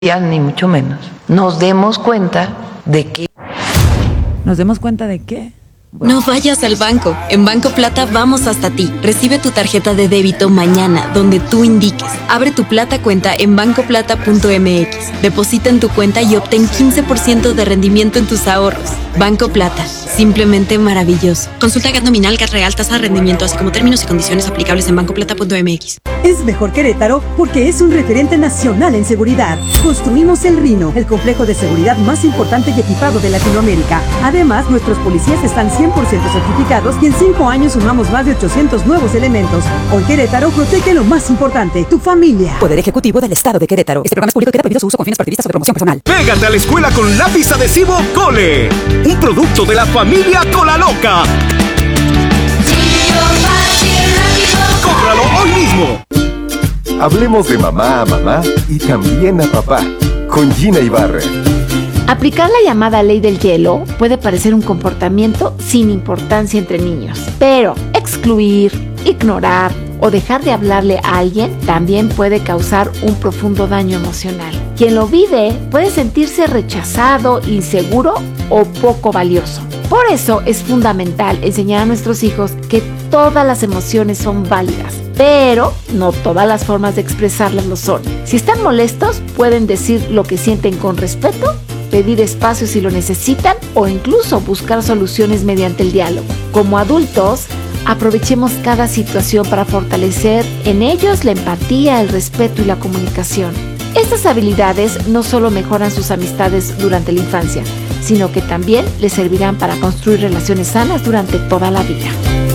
ni mucho menos, nos demos cuenta de que... ¿Nos demos cuenta de qué? Bueno. No vayas al banco. En Banco Plata vamos hasta ti. Recibe tu tarjeta de débito mañana, donde tú indiques. Abre tu Plata cuenta en bancoplata.mx. Deposita en tu cuenta y obtén 15% de rendimiento en tus ahorros. Banco Plata. Simplemente maravilloso. Consulta GAT nominal, GAT real, tasa de rendimiento, así como términos y condiciones aplicables en bancoplata.mx. Es mejor Querétaro porque es un referente nacional en seguridad. Construimos el Rino, el complejo de seguridad más importante y equipado de Latinoamérica. Además, nuestros policías están 100% certificados y en 5 años sumamos más de 800 nuevos elementos. Hoy Querétaro protege lo más importante, tu familia. Poder Ejecutivo del Estado de Querétaro. Este programa es público y queda prohibido su uso con fines partidistas o de promoción personal. Pégate a la escuela con lápiz adhesivo Cole, un producto de la familia Colaloca. ¡Cómpralo hoy mismo! Hablemos de mamá a mamá y también a papá, con Gina Ibarra. Aplicar la llamada ley del hielo puede parecer un comportamiento sin importancia entre niños, pero excluir, ignorar o dejar de hablarle a alguien también puede causar un profundo daño emocional. Quien lo vive puede sentirse rechazado, inseguro o poco valioso. Por eso es fundamental enseñar a nuestros hijos que todas las emociones son válidas, pero no todas las formas de expresarlas lo son. Si están molestos, pueden decir lo que sienten con respeto, pedir espacio si lo necesitan o incluso buscar soluciones mediante el diálogo. Como adultos, aprovechemos cada situación para fortalecer en ellos la empatía, el respeto y la comunicación. Estas habilidades no solo mejoran sus amistades durante la infancia, sino que también les servirán para construir relaciones sanas durante toda la vida.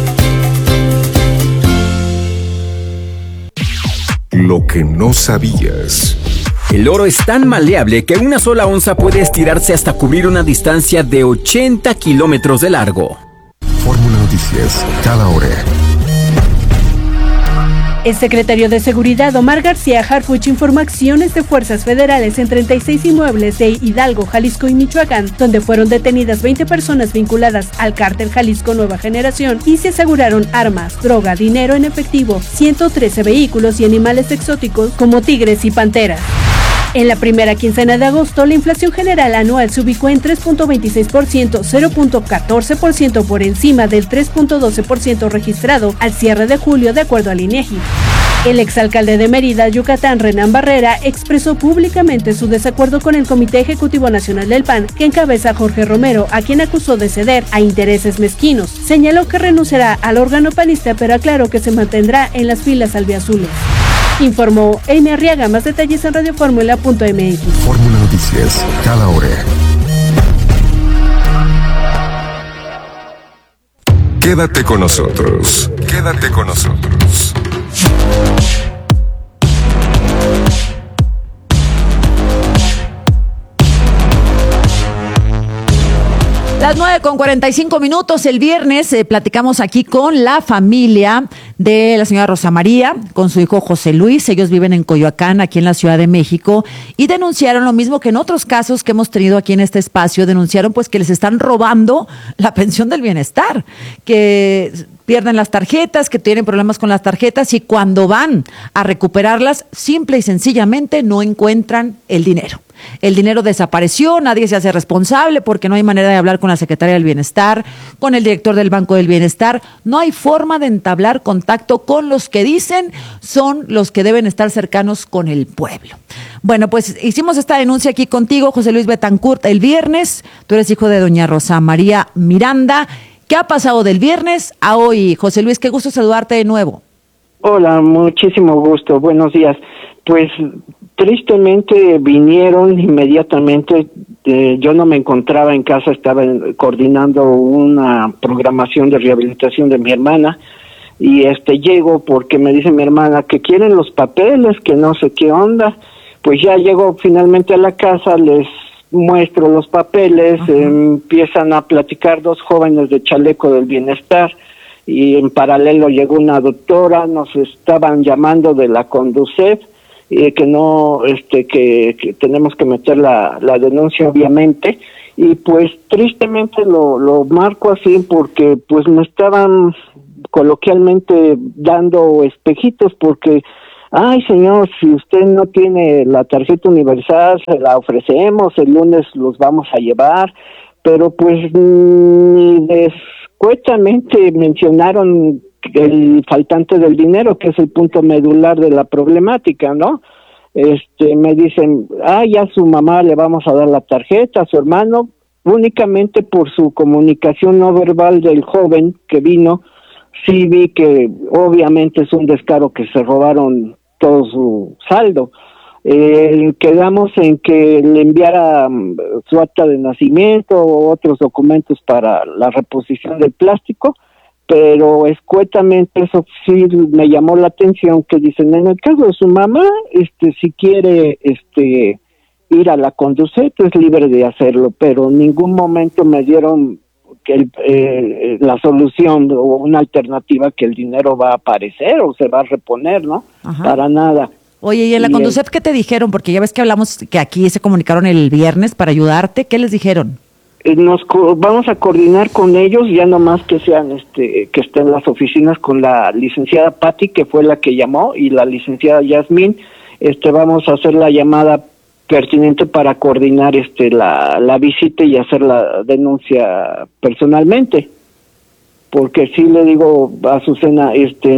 Lo que no sabías. El oro es tan maleable que una sola onza puede estirarse hasta cubrir una distancia de 80 kilómetros de largo. Fórmula Noticias, cada hora. El secretario de Seguridad, Omar García Harfuch, informó acciones de fuerzas federales en 36 inmuebles de Hidalgo, Jalisco y Michoacán, donde fueron detenidas 20 personas vinculadas al cártel Jalisco Nueva Generación y se aseguraron armas, droga, dinero en efectivo, 113 vehículos y animales exóticos como tigres y panteras. En la primera quincena de agosto, la inflación general anual se ubicó en 3.26%, 0.14% por encima del 3.12% registrado al cierre de julio, de acuerdo al INEGI. El exalcalde de Mérida, Yucatán, Renán Barrera, expresó públicamente su desacuerdo con el Comité Ejecutivo Nacional del PAN, que encabeza Jorge Romero, a quien acusó de ceder a intereses mezquinos. Señaló que renunciará al órgano panista, pero aclaró que se mantendrá en las filas albiazules. Informó Amy Arriaga. Más detalles en radioformula.mx. Fórmula Noticias, cada hora. Quédate con nosotros. Quédate con nosotros. Las 9:45 el viernes platicamos aquí con la familia de la señora Rosa María, con su hijo José Luis. Ellos viven en Coyoacán, aquí en la Ciudad de México, y denunciaron lo mismo que en otros casos que hemos tenido aquí en este espacio. Denunciaron pues que les están robando la pensión del bienestar, que pierden las tarjetas, que tienen problemas con las tarjetas y cuando van a recuperarlas, simple y sencillamente no encuentran el dinero. El dinero desapareció, nadie se hace responsable porque no hay manera de hablar con la secretaria del Bienestar, con el director del Banco del Bienestar. No hay forma de entablar contacto con los que dicen son los que deben estar cercanos con el pueblo. Bueno, pues hicimos esta denuncia aquí contigo, José Luis Betancourt, el viernes. Tú eres hijo de doña Rosa María Miranda. ¿Qué ha pasado del viernes a hoy? José Luis, qué gusto saludarte de nuevo. Hola, muchísimo gusto. Buenos días. Pues tristemente vinieron inmediatamente. Yo no me encontraba en casa, estaba coordinando una programación de rehabilitación de mi hermana y llego porque me dice mi hermana que quieren los papeles, que no sé qué onda. Pues ya llego finalmente a la casa, les muestro los papeles, empiezan a platicar dos jóvenes de chaleco del bienestar y en paralelo llegó una doctora, nos estaban llamando de la Conducef, que no, que tenemos que meter la denuncia obviamente, y pues tristemente lo marco así porque pues me estaban coloquialmente dando espejitos porque ay señor, si usted no tiene la tarjeta universal, se la ofrecemos, el lunes los vamos a llevar, pero pues ni descuetamente mencionaron el faltante del dinero, que es el punto medular de la problemática, ¿no? Me dicen, ya su mamá le vamos a dar la tarjeta, a su hermano, únicamente por su comunicación no verbal del joven que vino, sí vi que obviamente es un descaro que se robaron todo su saldo. Quedamos en que le enviara su acta de nacimiento o otros documentos para la reposición del plástico, pero escuetamente eso sí me llamó la atención, que dicen, en el caso de su mamá, si quiere ir a la Conducet es libre de hacerlo, pero en ningún momento me dieron la solución o una alternativa que el dinero va a aparecer o se va a reponer, ¿no? Ajá. Para nada. Oye, ¿y en la Conducet qué te dijeron? Porque ya ves que hablamos que aquí se comunicaron el viernes para ayudarte. ¿Qué les dijeron? Vamos a coordinar con ellos, ya nomás que sean que estén en las oficinas con la licenciada Patti, que fue la que llamó, y la licenciada Yasmín. Vamos a hacer la llamada pertinente para coordinar la visita y hacer la denuncia personalmente, porque sí le digo a Azucena,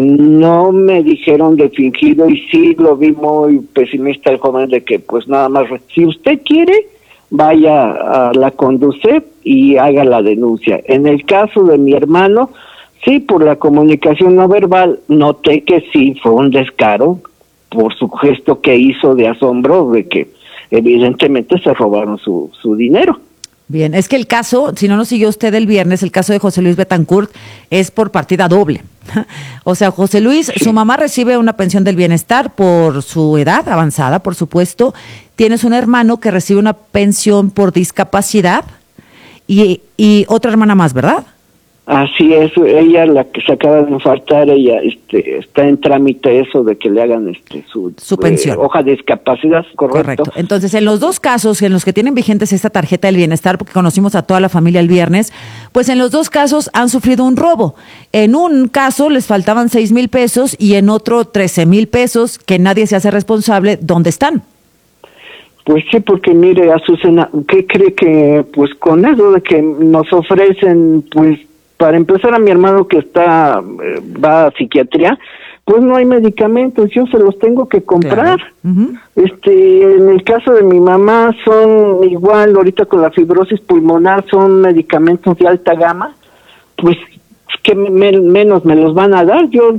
no me dijeron de fingido, y sí lo vi muy pesimista el joven de que pues nada más, si usted quiere, vaya a la Conducet y haga la denuncia. En el caso de mi hermano, sí, por la comunicación no verbal, noté que sí fue un descaro por su gesto que hizo de asombro, de que evidentemente se robaron su dinero. Bien, es que el caso, si no nos siguió usted el viernes, el caso de José Luis Betancourt es por partida doble. O sea, José Luis, sí. Su mamá recibe una pensión del bienestar por su edad avanzada, por supuesto. Tienes un hermano que recibe una pensión por discapacidad y otra hermana más, ¿verdad? Así es, ella, la que se acaba de infartar, ella está en trámite eso de que le hagan su pensión. Hoja de discapacidad, correcto. Entonces, en los dos casos en los que tienen vigentes esta tarjeta del bienestar, porque conocimos a toda la familia el viernes, pues en los dos casos han sufrido un robo. En un caso les faltaban 6,000 pesos y en otro 13,000 pesos que nadie se hace responsable. ¿Dónde están? Pues sí, porque mire, Azucena, ¿qué cree que pues con eso de que nos ofrecen, pues para empezar a mi hermano que va a psiquiatría, pues no hay medicamentos, yo se los tengo que comprar. Claro. Uh-huh. En el caso de mi mamá son igual, ahorita con la fibrosis pulmonar son medicamentos de alta gama, pues que menos me los van a dar. Yo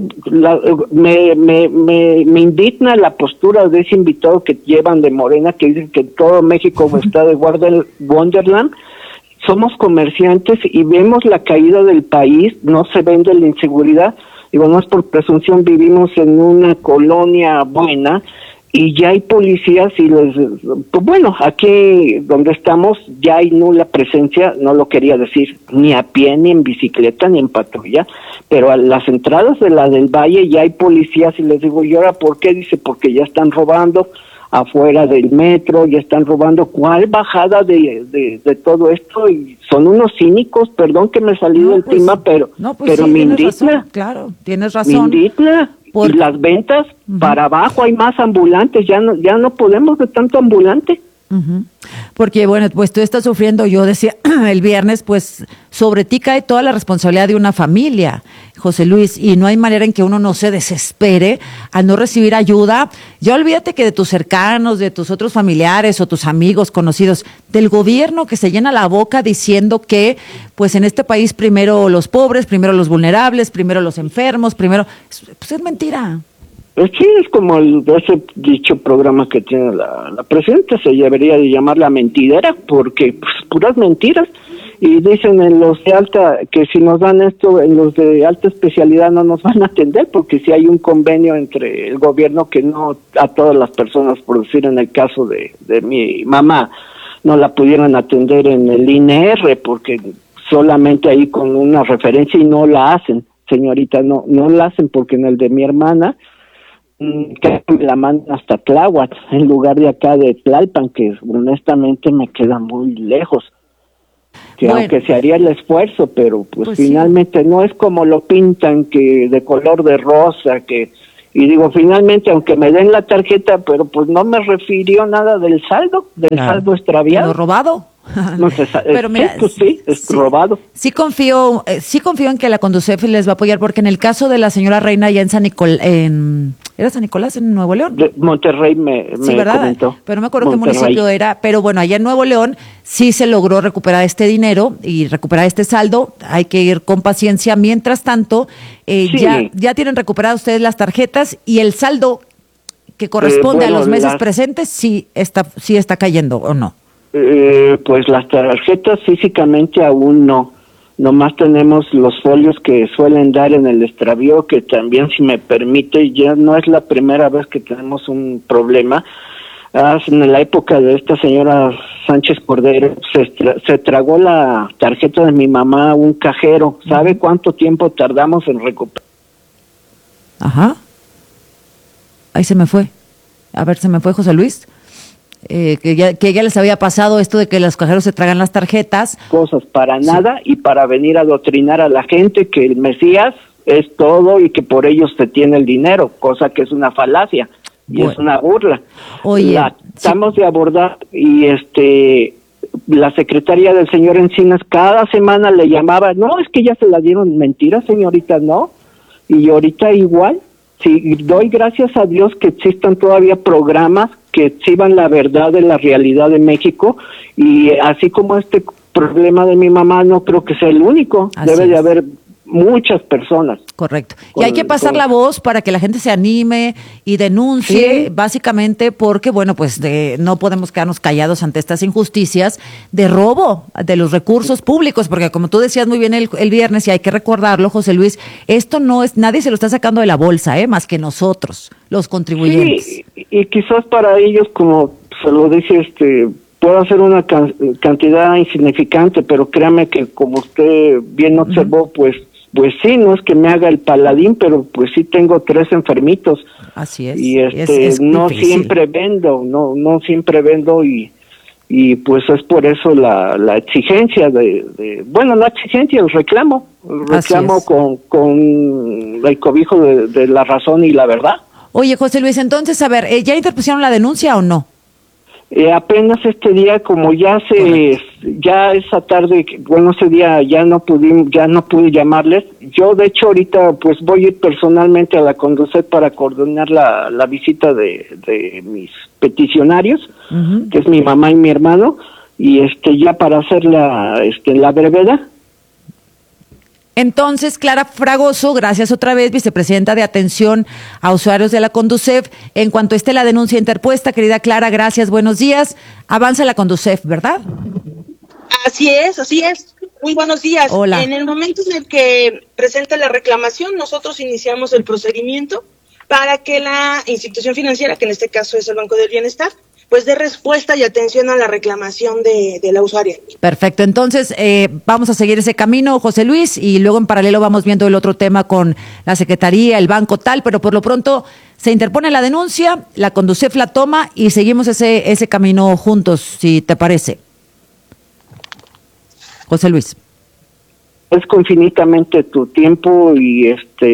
me indigna la postura de ese invitado que llevan de Morena, que dicen que todo México está de Wonderland. Somos comerciantes y vemos la caída del país, no se vende la inseguridad. Digo, no es por presunción, vivimos en una colonia buena y ya hay policías y pues bueno, aquí donde estamos ya hay nula presencia, no lo quería decir, ni a pie, ni en bicicleta, ni en patrulla, pero a las entradas de la del Valle ya hay policías y les digo, ¿y ahora por qué? Dice, porque ya están robando afuera del metro, ya están robando. ¿Cuál bajada de todo esto? Y son unos cínicos, perdón que me salí del tema, pero sí, me indigna. Claro, tienes razón. Me indigna. Y las ventas para abajo, hay más ambulantes, ya no podemos de tanto ambulante. Uh-huh. Porque bueno, pues tú estás sufriendo, yo decía el viernes, pues sobre ti cae toda la responsabilidad de una familia, José Luis, y no hay manera en que uno no se desespere al no recibir ayuda. Ya olvídate que de tus cercanos, de tus otros familiares o tus amigos, conocidos, del gobierno que se llena la boca diciendo que pues en este país primero los pobres, primero los vulnerables, primero los enfermos, primero, pues es mentira. Sí, es como ese dicho programa que tiene la presidenta, se debería de llamar La Mentidera, porque pues, puras mentiras. Y dicen en los de alta, que si nos dan esto, en los de alta especialidad no nos van a atender, porque si hay un convenio entre el gobierno que no a todas las personas, por decir en el caso de mi mamá, no la pudieran atender en el INR, porque solamente ahí con una referencia y no la hacen, señorita, no la hacen, porque en el de mi hermana que me la mandan hasta Tláhuac en lugar de acá de Tlalpan, que honestamente me queda muy lejos, que bueno, aunque se haría el esfuerzo, pero pues finalmente sí, no es como lo pintan, que de color de rosa, que Y digo, finalmente, aunque me den la tarjeta, pero pues no me refirió nada del saldo extraviado. ¿Lo robado? No sé, pero mira, es robado. Sí confío en que la Conducef les va a apoyar, porque en el caso de la señora Reina allá en ¿era San Nicolás, en Nuevo León? De Monterrey me comentó. Pero no me acuerdo Monterrey. qué municipio era, pero bueno, allá en Nuevo León sí se logró recuperar este dinero y recuperar este saldo. Hay que ir con paciencia. Mientras tanto, ya tienen recuperadas ustedes las tarjetas y el saldo que corresponde a los meses presentes sí está cayendo, ¿o no? Pues las tarjetas físicamente aún no. Nomás tenemos los folios que suelen dar en el extravío, que también, si me permite, ya no es la primera vez que tenemos un problema. En la época de esta señora Sánchez Cordero, se tragó la tarjeta de mi mamá un cajero. ¿Sabe cuánto tiempo tardamos en recuperar? Ajá. Ahí se me fue. A ver, se me fue José Luis. Que ya les había pasado esto de que los cajeros se tragan las tarjetas. Cosas para nada y para venir a adoctrinar a la gente que el Mesías es todo y que por ellos se tiene el dinero, cosa que es una falacia y es una burla. Oye, tratamos de abordar y la secretaria del señor Encinas cada semana le llamaba, no, es que ya se la dieron. Mentira, señorita, no. Y ahorita igual. Sí, doy gracias a Dios que existan todavía programas que exhiban la verdad de la realidad de México, y así como este problema de mi mamá, no creo que sea el único. Debe de haber muchas personas. Correcto. Y hay que pasar la voz para que la gente se anime y denuncie, básicamente porque, bueno, pues no podemos quedarnos callados ante estas injusticias de robo de los recursos públicos, porque como tú decías muy bien el viernes, y hay que recordarlo, José Luis, esto no es, nadie se lo está sacando de la bolsa, más que nosotros, los contribuyentes. Sí, y quizás para ellos, como se lo dije, puede ser una cantidad insignificante, pero créame que, como usted bien observó, pues sí, no es que me haga el paladín, pero pues sí tengo 3 enfermitos. Así es. Y es no difícil. siempre vendo, no siempre vendo, y pues es por eso la exigencia bueno, la exigencia, el reclamo con el cobijo de la razón y la verdad. Oye, José Luis, entonces, a ver, ¿ya interpusieron la denuncia o no? Apenas este día, como ya esa tarde, bueno, ese día ya no pude llamarles. Yo, de hecho, ahorita pues voy a ir personalmente a la Conducef para coordinar la visita de mis peticionarios, que es mi mamá y mi hermano, y ya para hacer la brevedad. Entonces, Clara Fragoso, gracias otra vez, vicepresidenta de Atención a Usuarios de la Conducef. En cuanto esté la denuncia interpuesta, querida Clara, gracias, buenos días. Avanza la Conducef, ¿verdad? Así es. Muy buenos días. Hola. En el momento en el que presenta la reclamación, nosotros iniciamos el procedimiento para que la institución financiera, que en este caso es el Banco del Bienestar, pues dé respuesta y atención a la reclamación de la usuaria. Perfecto, entonces vamos a seguir ese camino, José Luis, y luego en paralelo vamos viendo el otro tema con la Secretaría, el banco tal, pero por lo pronto se interpone la denuncia, la Conducef la toma y seguimos ese camino juntos, si te parece. José Luis. Es infinitamente tu tiempo y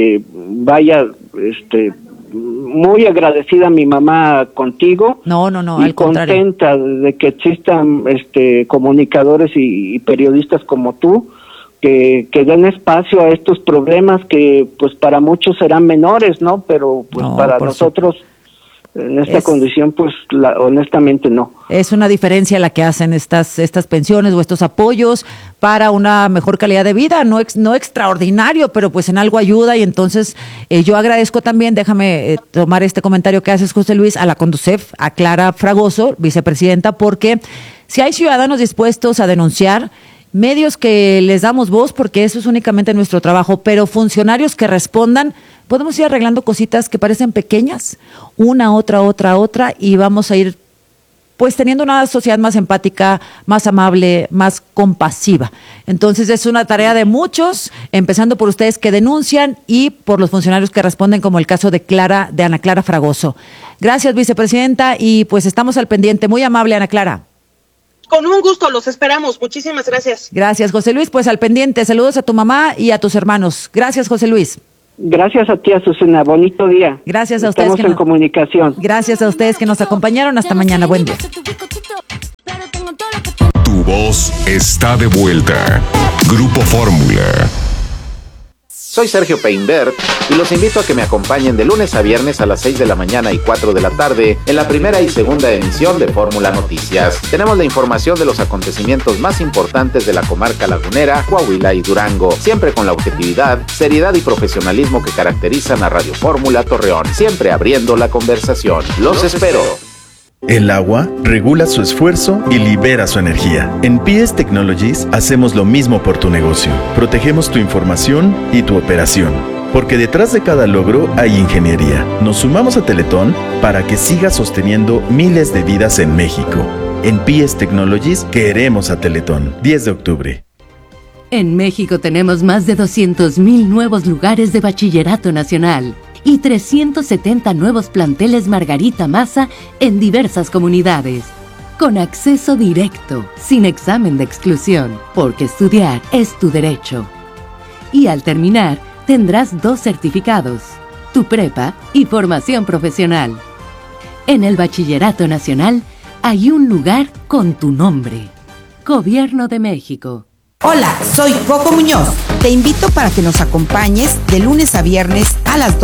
muy agradecida mi mamá contigo. No, y al contrario. Contenta de que existan comunicadores y periodistas como tú que den espacio a estos problemas que pues para muchos serán menores, ¿no? Pero pues para nosotros en esta condición pues honestamente no. Es una diferencia la que hacen estas pensiones o estos apoyos para una mejor calidad de vida, no extraordinario, pero pues en algo ayuda, y entonces yo agradezco también, déjame tomar este comentario que haces, José Luis, a la Conducef, a Clara Fragoso, vicepresidenta, porque si hay ciudadanos dispuestos a denunciar, medios que les damos voz, porque eso es únicamente nuestro trabajo, pero funcionarios que respondan, podemos ir arreglando cositas que parecen pequeñas, una, otra, y vamos a ir pues teniendo una sociedad más empática, más amable, más compasiva. Entonces es una tarea de muchos, empezando por ustedes que denuncian y por los funcionarios que responden, como el caso de Ana Clara Fragoso. Gracias, vicepresidenta, y pues estamos al pendiente. Muy amable, Ana Clara. Con un gusto, los esperamos. Muchísimas gracias. Gracias, José Luis. Pues al pendiente. Saludos a tu mamá y a tus hermanos. Gracias, José Luis. Gracias a ti, Azucena. Bonito día. Gracias a ustedes. Estamos en comunicación. Gracias a ustedes que nos acompañaron. Hasta mañana. Buen día. Tu voz está de vuelta. Grupo Fórmula. Soy Sergio Peinbert y los invito a que me acompañen de lunes a viernes a las 6 de la mañana y 4 de la tarde en la primera y segunda emisión de Fórmula Noticias. Tenemos la información de los acontecimientos más importantes de la comarca lagunera, Coahuila y Durango, siempre con la objetividad, seriedad y profesionalismo que caracterizan a Radio Fórmula Torreón, siempre abriendo la conversación. Los espero. El agua regula su esfuerzo y libera su energía. En PS Technologies hacemos lo mismo por tu negocio. Protegemos tu información y tu operación. Porque detrás de cada logro hay ingeniería. Nos sumamos a Teletón para que siga sosteniendo miles de vidas en México. En PS Technologies queremos a Teletón. 10 de octubre. En México tenemos más de 200,000 nuevos lugares de bachillerato nacional y 370 nuevos planteles Margarita Maza en diversas comunidades. Con acceso directo, sin examen de exclusión, porque estudiar es tu derecho. Y al terminar, tendrás 2 certificados, tu prepa y formación profesional. En el Bachillerato Nacional hay un lugar con tu nombre. Gobierno de México. Hola, soy Coco Muñoz. Te invito para que nos acompañes de lunes a viernes a las 2